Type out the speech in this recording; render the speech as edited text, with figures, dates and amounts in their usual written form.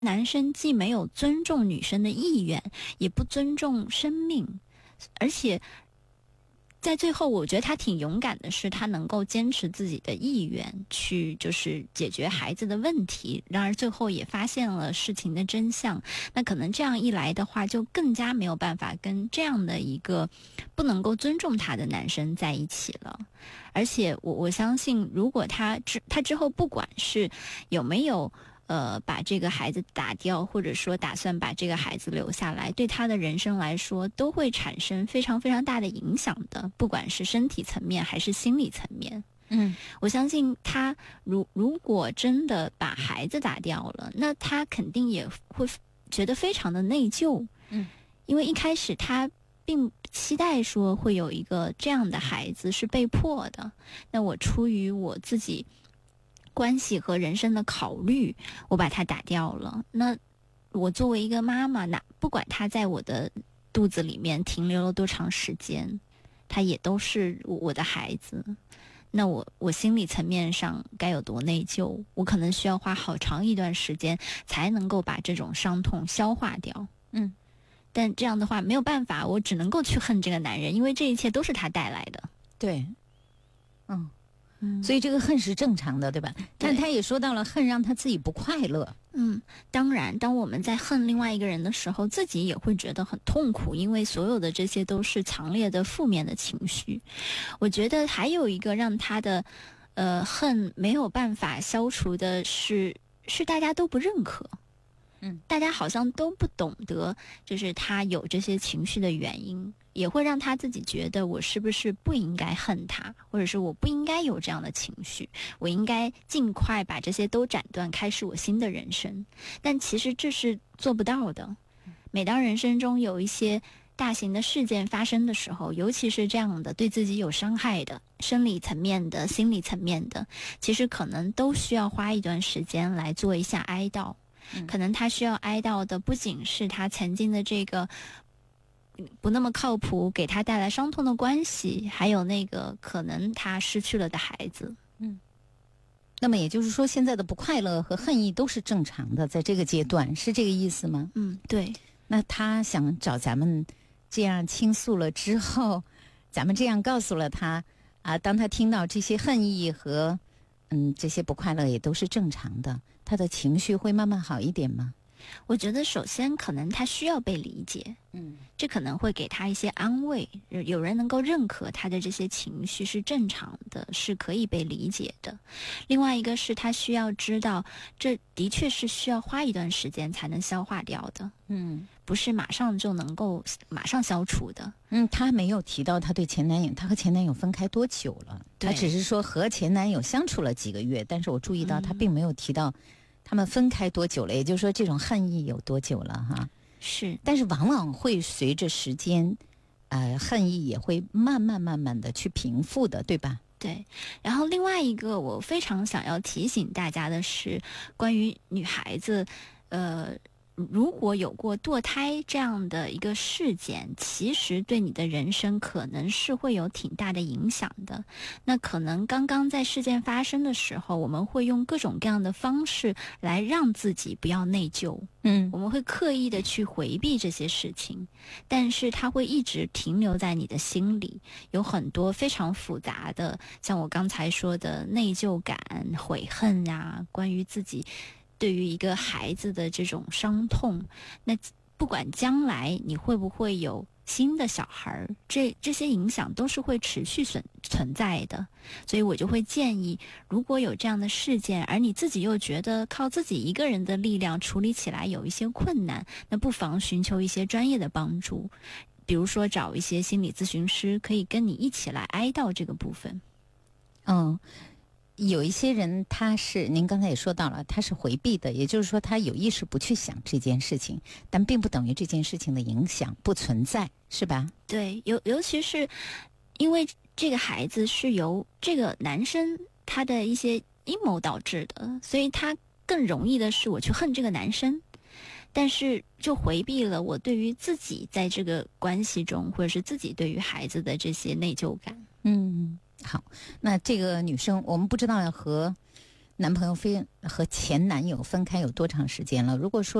男生既没有尊重女生的意愿，也不尊重生命，而且在最后我觉得他挺勇敢的是，他能够坚持自己的意愿去就是解决孩子的问题，然而最后也发现了事情的真相。那可能这样一来的话，就更加没有办法跟这样的一个不能够尊重他的男生在一起了。而且我相信，如果他之后不管是有没有把这个孩子打掉，或者说打算把这个孩子留下来，对他的人生来说都会产生非常非常大的影响的，不管是身体层面还是心理层面。我相信他如果真的把孩子打掉了，那他肯定也会觉得非常的内疚。因为一开始他并不期待说会有一个这样的孩子，是被迫的。那我出于我自己关系和人生的考虑，我把他打掉了。那我作为一个妈妈，不管他在我的肚子里面停留了多长时间，他也都是我的孩子。那我心理层面上该有多内疚，我可能需要花好长一段时间才能够把这种伤痛消化掉。但这样的话没有办法，我只能够去恨这个男人，因为这一切都是他带来的。 对，所以这个恨是正常的，对吧？但他也说到了恨让他自己不快乐。 当然，当我们在恨另外一个人的时候，自己也会觉得很痛苦，因为所有的这些都是强烈的负面的情绪。我觉得还有一个让他的恨没有办法消除的是大家都不认可。大家好像都不懂得，就是他有这些情绪的原因，也会让他自己觉得我是不是不应该恨他，或者是我不应该有这样的情绪，我应该尽快把这些都斩断，开始我新的人生。但其实这是做不到的。每当人生中有一些大型的事件发生的时候，尤其是这样的对自己有伤害的，生理层面的、心理层面的，其实可能都需要花一段时间来做一下哀悼。可能他需要哀悼的不仅是他曾经的这个不那么靠谱，给他带来伤痛的关系，还有那个可能他失去了的孩子。 那么也就是说，现在的不快乐和恨意都是正常的，在这个阶段，是这个意思吗？ 对。 那他想找咱们这样倾诉了之后，咱们这样告诉了他当他听到这些恨意和这些不快乐也都是正常的，他的情绪会慢慢好一点吗？ 我觉得首先可能他需要被理解，这可能会给他一些安慰，有人能够认可他的这些情绪是正常的，是可以被理解的。另外一个是他需要知道，这的确是需要花一段时间才能消化掉的，不是马上就能够马上消除的。 他没有提到他对前男友，他和前男友分开多久了？他只是说和前男友相处了几个月，但是我注意到他并没有提到他们分开多久了，也就是说这种恨意有多久了哈？ 是， 但是往往会随着时间，恨意也会慢慢的去平复的，对吧？ 对。然后另外一个我非常想要提醒大家的是，关于女孩子，如果有过堕胎这样的一个事件，其实对你的人生可能是会有挺大的影响的。那可能刚刚在事件发生的时候，我们会用各种各样的方式来让自己不要内疚，我们会刻意的去回避这些事情，但是它会一直停留在你的心里，有很多非常复杂的，像我刚才说的内疚感、悔恨啊，关于自己对于一个孩子的这种伤痛，那不管将来你会不会有新的小孩，这些影响都是会持续存在的。所以我就会建议，如果有这样的事件，而你自己又觉得靠自己一个人的力量处理起来有一些困难，那不妨寻求一些专业的帮助，比如说找一些心理咨询师，可以跟你一起来哀悼这个部分。 有一些人他是，您刚才也说到了，他是回避的，也就是说他有意识不去想这件事情，但并不等于这件事情的影响不存在，是吧？ 对，尤其是因为这个孩子是由这个男生他的一些阴谋导致的，所以他更容易的是我去恨这个男生，但是就回避了我对于自己在这个关系中，或者是自己对于孩子的这些内疚感。 好，那这个女生我们不知道要和男朋友和前男友分开有多长时间了？如果说